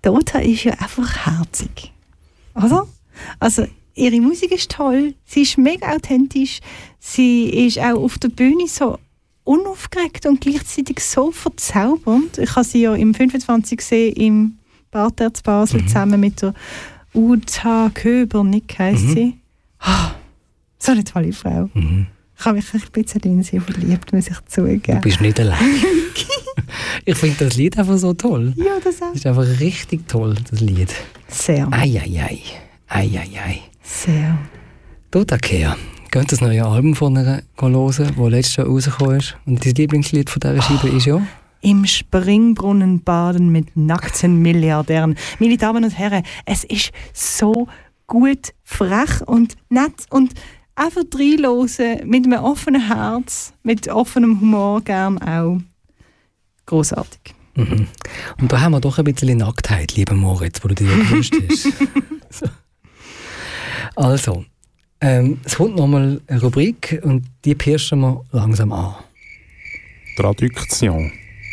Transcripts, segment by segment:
Dota ist ja einfach herzig. Oder? Also, ihre Musik ist toll, sie ist mega authentisch, sie ist auch auf der Bühne so unaufgeregt und gleichzeitig so verzaubernd. Ich habe sie ja im 25 gesehen im Barterz Basel zusammen mit der Uta Köbernick, heisst sie. Oh, so eine tolle Frau. Ich habe mich ein bisschen in sie verliebt, muss ich zugeben. Du bist nicht allein. Ich finde das Lied einfach so toll. Ja, das auch. Das ist einfach richtig toll, das Lied. Sehr. Ei. Sehr. Dota Kehr. Könnt das neue Album von ihr hören, das letztes Jahr rausgekommen ist? Und dein Lieblingslied von dieser Scheibe ist ja? Im Springbrunnen baden mit nackten Milliardären. Meine Damen und Herren, es ist so gut, frech und nett und einfach reinhören, mit einem offenen Herz, mit offenem Humor gern auch. Grossartig. Mhm. Und da haben wir doch ein bisschen Nacktheit, lieber Moritz, wo du dir gewünscht hast. So. Also, es kommt nochmal eine Rubrik und die pirschen wir langsam an. Traduction.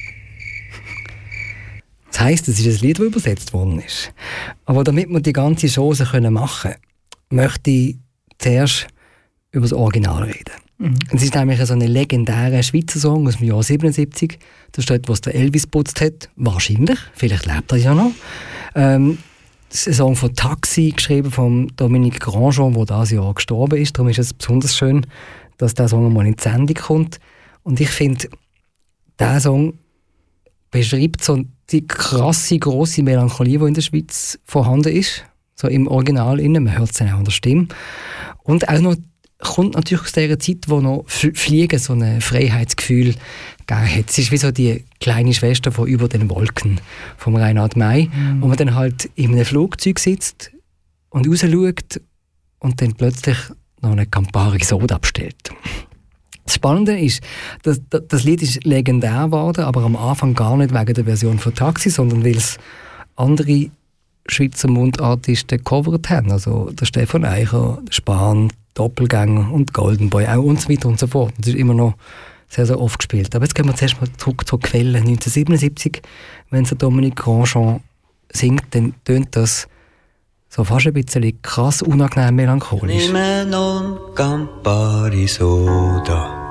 Das heisst, es ist ein Lied, das übersetzt worden ist. Aber damit wir die ganze Chose machen können, möchte ich zuerst über das Original reden. Es ist nämlich so ein legendärer Schweizer Song aus dem Jahr 77. Da steht, was der Elvis putzt hat. Wahrscheinlich. Vielleicht lebt er ja noch. Das ist ein Song von Taxi, geschrieben von Dominique Grandjean, der dieses Jahr gestorben ist. Darum ist es besonders schön, dass dieser Song mal in die Sendung kommt. Und ich finde, dieser Song beschreibt so die krasse, grosse Melancholie, die in der Schweiz vorhanden ist. So im Original innen, man hört es dann auch an der Stimme. Und auch noch kommt natürlich aus dieser Zeit, wo noch Fliegen so ein Freiheitsgefühl gegeben hat. Es ist wie so die kleine Schwester von «Über den Wolken» von Reinhard May, wo man dann halt in einem Flugzeug sitzt und rausschaut und dann plötzlich noch eine Campari Soda bestellt. Das Spannende ist, dass das Lied ist legendär geworden, aber am Anfang gar nicht wegen der Version von Taxi, sondern weil es andere Schweizer Mundartisten gecovert haben. Also der Stefan Eicher, der Spahn, Doppelgänger und Golden Boy auch und so weiter und so fort. Das ist immer noch sehr, sehr oft gespielt. Aber jetzt gehen wir zuerst mal zurück zur Quelle. 1977, wenn der Dominique Grandjean singt, dann tönt das so fast ein bisschen krass, unangenehm, melancholisch. Nimm non Campari Soda.